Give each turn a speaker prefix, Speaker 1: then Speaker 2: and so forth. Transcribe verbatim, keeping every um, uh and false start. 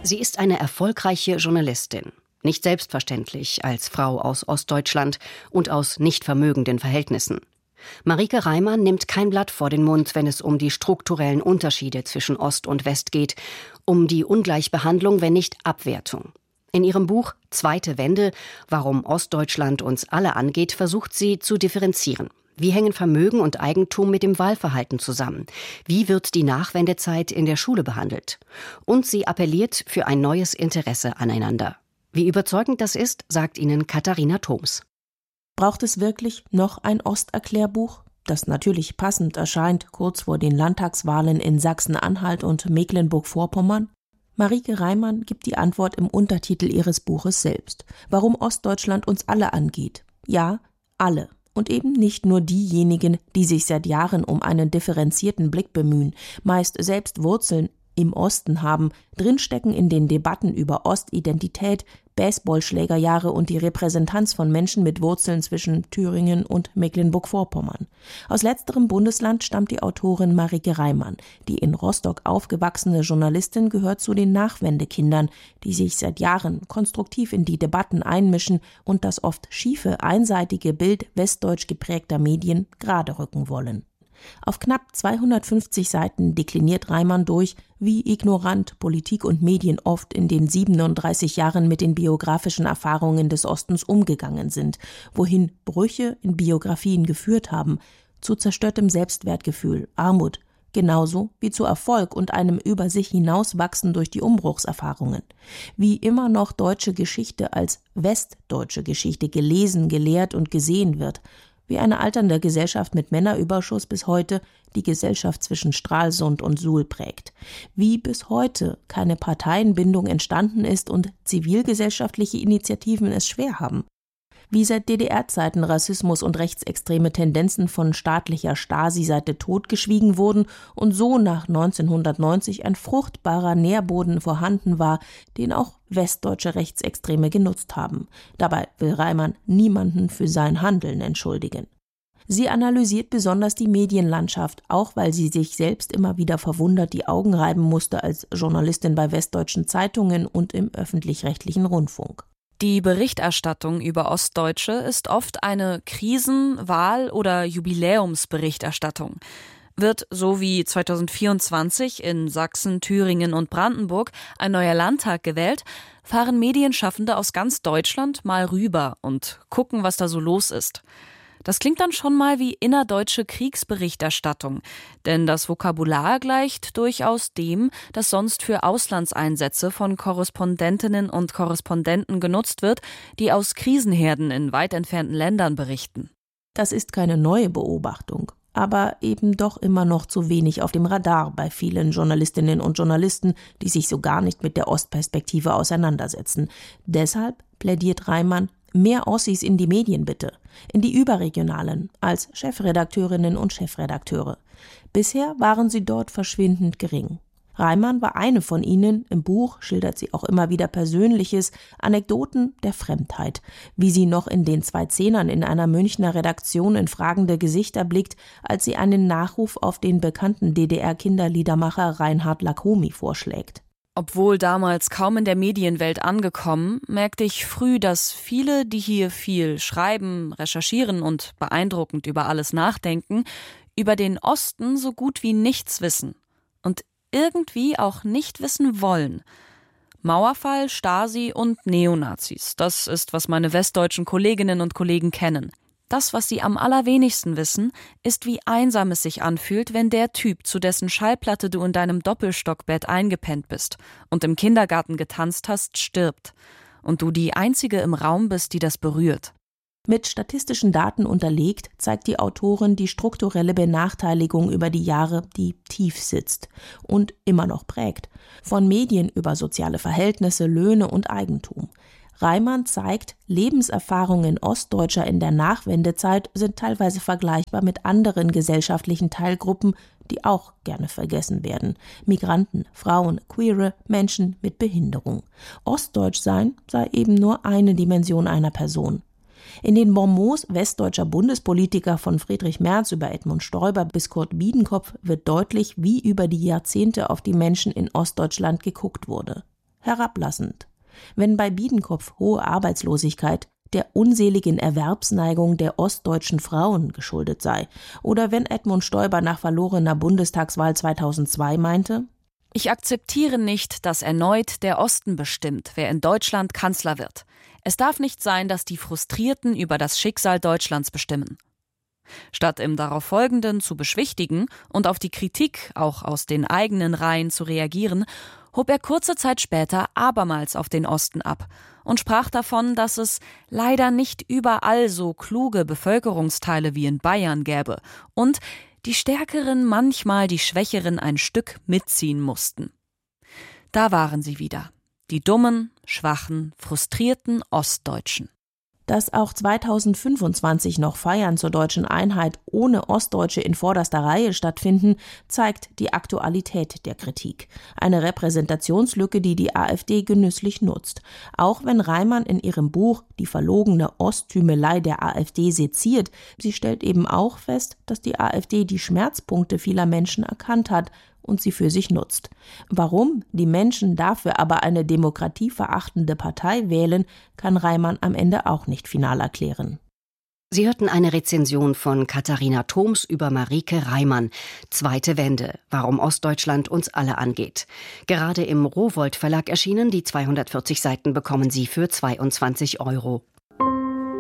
Speaker 1: Sie ist eine erfolgreiche Journalistin. Nicht selbstverständlich als Frau aus Ostdeutschland und aus nicht vermögenden Verhältnissen. Marieke Reimann nimmt kein Blatt vor den Mund, wenn es um die strukturellen Unterschiede zwischen Ost und West geht, um die Ungleichbehandlung, wenn nicht Abwertung. In ihrem Buch »Zweite Wende – Warum Ostdeutschland uns alle angeht« versucht sie zu differenzieren. Wie hängen Vermögen und Eigentum mit dem Wahlverhalten zusammen? Wie wird die Nachwendezeit in der Schule behandelt? Und sie appelliert für ein neues Interesse aneinander. Wie überzeugend das ist, sagt Ihnen Katharina Thoms.
Speaker 2: Braucht es wirklich noch ein Osterklärbuch, das natürlich passend erscheint kurz vor den Landtagswahlen in Sachsen-Anhalt und Mecklenburg-Vorpommern? Marieke Reimann gibt die Antwort im Untertitel ihres Buches selbst. Warum Ostdeutschland uns alle angeht. Ja, alle. Und eben nicht nur diejenigen, die sich seit Jahren um einen differenzierten Blick bemühen, meist selbst Wurzeln im Osten haben, drinstecken in den Debatten über Ostidentität, Baseballschlägerjahre und die Repräsentanz von Menschen mit Wurzeln zwischen Thüringen und Mecklenburg-Vorpommern. Aus letzterem Bundesland stammt die Autorin Marieke Reimann. Die in Rostock aufgewachsene Journalistin gehört zu den Nachwendekindern, die sich seit Jahren konstruktiv in die Debatten einmischen und das oft schiefe, einseitige Bild westdeutsch geprägter Medien gerade rücken wollen. Auf knapp zweihundertfünfzig Seiten dekliniert Reimann durch, wie ignorant Politik und Medien oft in den siebenunddreißig Jahren mit den biografischen Erfahrungen des Ostens umgegangen sind, wohin Brüche in Biografien geführt haben, zu zerstörtem Selbstwertgefühl, Armut, genauso wie zu Erfolg und einem über sich hinauswachsen durch die Umbruchserfahrungen. Wie immer noch deutsche Geschichte als westdeutsche Geschichte gelesen, gelehrt und gesehen wird, wie eine alternde Gesellschaft mit Männerüberschuss bis heute die Gesellschaft zwischen Stralsund und Suhl prägt. Wie bis heute keine Parteienbindung entstanden ist und zivilgesellschaftliche Initiativen es schwer haben. Wie seit D D R-Zeiten Rassismus und rechtsextreme Tendenzen von staatlicher Stasi-Seite totgeschwiegen wurden und so nach neunzehnhundertneunzig ein fruchtbarer Nährboden vorhanden war, den auch westdeutsche Rechtsextreme genutzt haben. Dabei will Reimann niemanden für sein Handeln entschuldigen. Sie analysiert besonders die Medienlandschaft, auch weil sie sich selbst immer wieder verwundert die Augen reiben musste als Journalistin bei westdeutschen Zeitungen und im öffentlich-rechtlichen Rundfunk.
Speaker 3: Die Berichterstattung über Ostdeutsche ist oft eine Krisen-, Wahl- oder Jubiläumsberichterstattung. Wird so wie zweitausendvierundzwanzig in Sachsen, Thüringen und Brandenburg ein neuer Landtag gewählt, fahren Medienschaffende aus ganz Deutschland mal rüber und gucken, was da so los ist. Das klingt dann schon mal wie innerdeutsche Kriegsberichterstattung, denn das Vokabular gleicht durchaus dem, das sonst für Auslandseinsätze von Korrespondentinnen und Korrespondenten genutzt wird, die aus Krisenherden in weit entfernten Ländern berichten.
Speaker 2: Das ist keine neue Beobachtung, aber eben doch immer noch zu wenig auf dem Radar bei vielen Journalistinnen und Journalisten, die sich so gar nicht mit der Ostperspektive auseinandersetzen. Deshalb plädiert Reimann: Mehr Ossis in die Medien bitte, in die überregionalen, als Chefredakteurinnen und Chefredakteure. Bisher waren sie dort verschwindend gering. Reimann war eine von ihnen. Im Buch schildert sie auch immer wieder Persönliches, Anekdoten der Fremdheit, wie sie noch in den zwei Zehnern in einer Münchner Redaktion in fragende Gesichter blickt, als sie einen Nachruf auf den bekannten D D R-Kinderliedermacher Reinhard Lacomie vorschlägt.
Speaker 3: Obwohl damals kaum in der Medienwelt angekommen, merkte ich früh, dass viele, die hier viel schreiben, recherchieren und beeindruckend über alles nachdenken, über den Osten so gut wie nichts wissen und irgendwie auch nicht wissen wollen. Mauerfall, Stasi und Neonazis, das ist, was meine westdeutschen Kolleginnen und Kollegen kennen. Das, was sie am allerwenigsten wissen, ist, wie einsam es sich anfühlt, wenn der Typ, zu dessen Schallplatte du in deinem Doppelstockbett eingepennt bist und im Kindergarten getanzt hast, stirbt und du die Einzige im Raum bist, die das berührt.
Speaker 2: Mit statistischen Daten unterlegt, zeigt die Autorin die strukturelle Benachteiligung über die Jahre, die tief sitzt und immer noch prägt. Von Medien über soziale Verhältnisse, Löhne und Eigentum. Reimann zeigt, Lebenserfahrungen Ostdeutscher in der Nachwendezeit sind teilweise vergleichbar mit anderen gesellschaftlichen Teilgruppen, die auch gerne vergessen werden. Migranten, Frauen, Queere, Menschen mit Behinderung. Ostdeutschsein sei eben nur eine Dimension einer Person. In den Bonmots westdeutscher Bundespolitiker von Friedrich Merz über Edmund Stoiber bis Kurt Biedenkopf wird deutlich, wie über die Jahrzehnte auf die Menschen in Ostdeutschland geguckt wurde. herablassend. Wenn bei Biedenkopf hohe Arbeitslosigkeit der unseligen Erwerbsneigung der ostdeutschen Frauen geschuldet sei, oder wenn Edmund Stoiber nach verlorener Bundestagswahl zweitausendzwei meinte:
Speaker 3: Ich akzeptiere nicht, dass erneut der Osten bestimmt, wer in Deutschland Kanzler wird. Es darf nicht sein, dass die Frustrierten über das Schicksal Deutschlands bestimmen. Statt im Darauffolgenden zu beschwichtigen und auf die Kritik auch aus den eigenen Reihen zu reagieren, hob er kurze Zeit später abermals auf den Osten ab und sprach davon, dass es leider nicht überall so kluge Bevölkerungsteile wie in Bayern gäbe und die Stärkeren manchmal die Schwächeren ein Stück mitziehen mussten. Da waren sie wieder, die dummen, schwachen, frustrierten Ostdeutschen.
Speaker 2: Dass auch zweitausendfünfundzwanzig noch Feiern zur deutschen Einheit ohne Ostdeutsche in vorderster Reihe stattfinden, zeigt die Aktualität der Kritik. Eine Repräsentationslücke, die die AfD genüsslich nutzt. Auch wenn Reimann in ihrem Buch die verlogene Osttümelei der AfD seziert, sie stellt eben auch fest, dass die AfD die Schmerzpunkte vieler Menschen erkannt hat und sie für sich nutzt. Warum die Menschen dafür aber eine demokratieverachtende Partei wählen, kann Reimann am Ende auch nicht final erklären.
Speaker 1: Sie hörten eine Rezension von Katharina Thoms über Marike Reimann. Zweite Wende, warum Ostdeutschland uns alle angeht. Gerade im Rowohlt Verlag erschienen, die zweihundertvierzig Seiten bekommen Sie für zweiundzwanzig Euro.